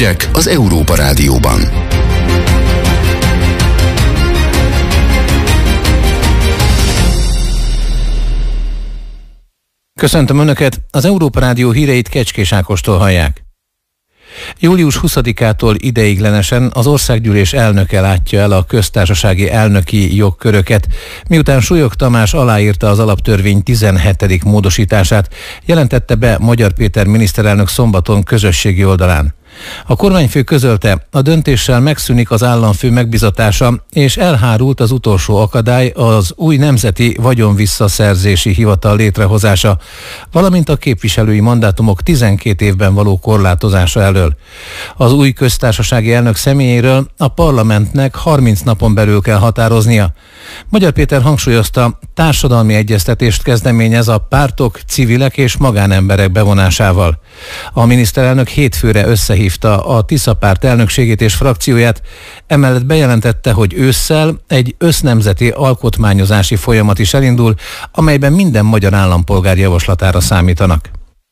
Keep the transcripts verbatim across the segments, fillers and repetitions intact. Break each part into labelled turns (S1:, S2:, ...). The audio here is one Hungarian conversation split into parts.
S1: Hírek az Európa Rádióban.
S2: Köszöntöm Önöket, az Európa Rádió híreit Kecskés Ákostól hallják. július huszadikától ideiglenesen az országgyűlés elnöke látja el a köztársasági elnöki jogköröket, miután Súlyog Tamás aláírta az alaptörvény tizenhetedik módosítását, jelentette be Magyar Péter miniszterelnök szombaton közösségi oldalán. A kormányfő közölte, a döntéssel megszűnik az államfő megbizatása, és elhárult az utolsó akadály, az új nemzeti vagyonvisszaszerzési hivatal létrehozása, valamint a képviselői mandátumok tizenkét évben való korlátozása elől. Az új köztársasági elnök személyéről a parlamentnek harminc napon belül kell határoznia. Magyar Péter hangsúlyozta, társadalmi egyeztetést kezdeményez a pártok, civilek és magánemberek bevonásával. A miniszterelnök hétfőre összehívta a Tisza párt elnökségét és frakcióját, emellett bejelentette, hogy ősszel egy össznemzeti alkotmányozási folyamat is elindul, amelyben minden magyar állampolgár javaslatára számítanak.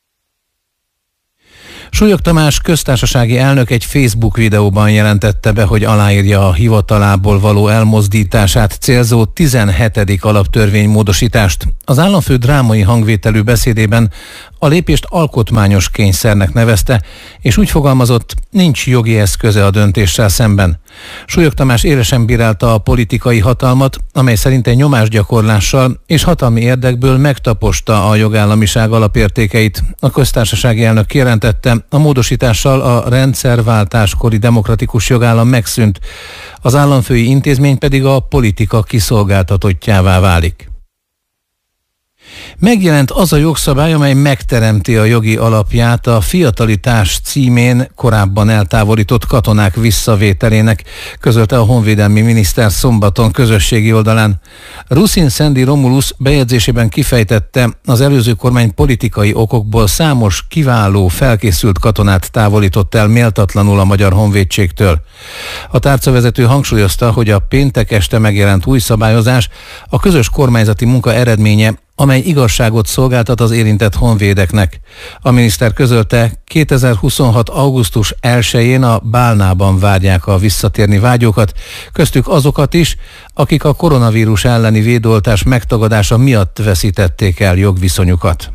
S2: Súlyog Tamás köztársasági elnök egy Facebook videóban jelentette be, hogy aláírja a hivatalából való elmozdítását célzó tizenhetedik alaptörvénymódosítást. Az államfő drámai hangvételű beszédében a lépést alkotmányos kényszernek nevezte, és úgy fogalmazott, nincs jogi eszköze a döntéssel szemben. Súlyog Tamás élesen bírálta a politikai hatalmat, amely szerinte nyomásgyakorlással és hatalmi érdekből megtaposta a jogállamiság alapértékeit. A köztársasági elnök kijelentette, a módosítással a rendszerváltáskori demokratikus jogállam megszűnt, az államfői intézmény pedig a politika kiszolgáltatottjává válik. Megjelent az a jogszabály, amely megteremti a jogi alapját a fiatalitás címén korábban eltávolított katonák visszavételének, közölte a honvédelmi miniszter szombaton közösségi oldalán. Rusin Szendi Romulus bejegyzésében kifejtette, az előző kormány politikai okokból számos kiváló, felkészült katonát távolított el méltatlanul a magyar honvédségtől. A tárcavezető hangsúlyozta, hogy a péntek este megjelent új szabályozás a közös kormányzati munka eredménye, amely igazságot szolgáltat az érintett honvédeknek. A miniszter közölte, kétezer-huszonhat. augusztus elsején a Bálnában várják a visszatérni vágyókat, köztük azokat is, akik a koronavírus elleni védőoltás megtagadása miatt veszítették el jogviszonyukat.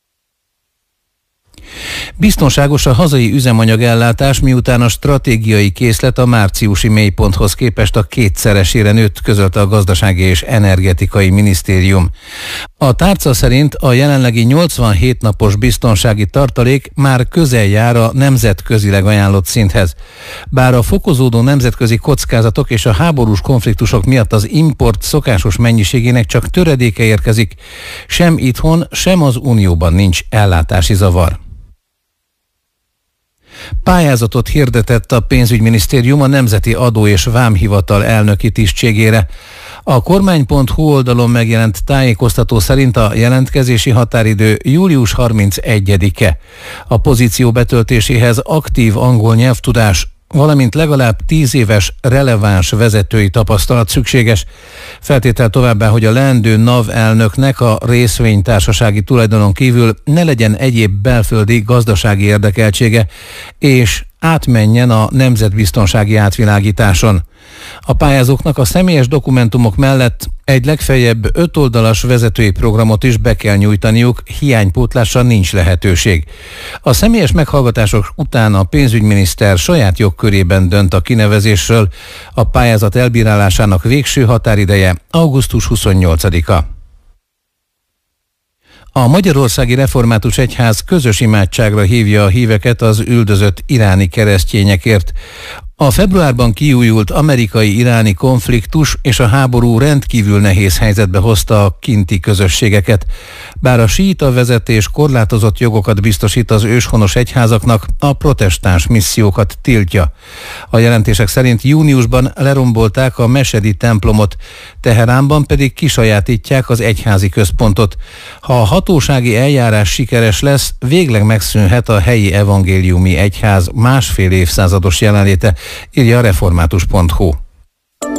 S2: Biztonságos a hazai üzemanyagellátás, miután a stratégiai készlet a márciusi mélyponthoz képest a kétszeresére nőtt, közölte a Gazdasági és Energetikai Minisztérium. A tárca szerint a jelenlegi nyolcvanhét napos biztonsági tartalék már közel jár a nemzetközileg ajánlott szinthez. Bár a fokozódó nemzetközi kockázatok és a háborús konfliktusok miatt az import szokásos mennyiségének csak töredéke érkezik, sem itthon, sem az Unióban nincs ellátási zavar. Pályázatot hirdetett a pénzügyminisztérium a Nemzeti Adó és Vámhivatal elnöki tisztségére. A kormány pont hu oldalon megjelent tájékoztató szerint a jelentkezési határidő július harmincegyedike. A pozíció betöltéséhez aktív angol nyelvtudás, valamint legalább tíz éves releváns vezetői tapasztalat szükséges. Feltétel továbbá, hogy a leendő NAV elnöknek a részvénytársasági tulajdonon kívül ne legyen egyéb belföldi gazdasági érdekeltsége, és átmenjen a nemzetbiztonsági átvilágításon. A pályázóknak a személyes dokumentumok mellett egy legfeljebb öt oldalas vezetői programot is be kell nyújtaniuk, hiánypótlásra nincs lehetőség. A személyes meghallgatások után a pénzügyminiszter saját jogkörében dönt a kinevezésről, a pályázat elbírálásának végső határideje augusztus huszonnyolcadika. A Magyarországi Református Egyház közös imádságra hívja a híveket az üldözött iráni keresztényekért. A februárban kiújult amerikai-iráni konfliktus és a háború rendkívül nehéz helyzetbe hozta a kinti közösségeket. Bár a síita vezetés korlátozott jogokat biztosít az őshonos egyházaknak, a protestáns missziókat tiltja. A jelentések szerint júniusban lerombolták a mesedi templomot, Teheránban pedig kisajátítják az egyházi központot. Ha a hatósági eljárás sikeres lesz, végleg megszűnhet a helyi evangéliumi egyház másfél évszázados jelenléte, írja a református pont hu.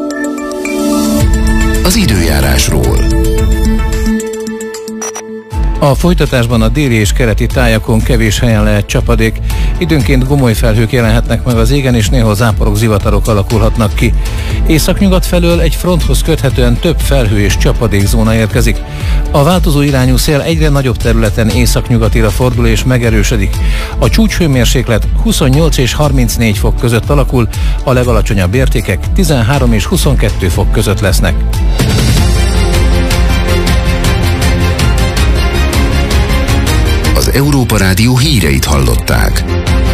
S1: Az időjárásról.
S2: A folytatásban a déli és keleti tájakon kevés helyen lehet csapadék, időnként gomoly felhők jelenhetnek meg az égen, és néhol záporok, zivatarok alakulhatnak ki. Északnyugat felől egy fronthoz köthetően több felhő és csapadékzóna érkezik. A változó irányú szél egyre nagyobb területen északnyugatira fordul és megerősödik. A csúcshőmérséklet huszonnyolc és harmincnégy fok között alakul, a legalacsonyabb értékek tizenhárom és huszonkettő fok között lesznek.
S1: Az Európa Rádió híreit hallották.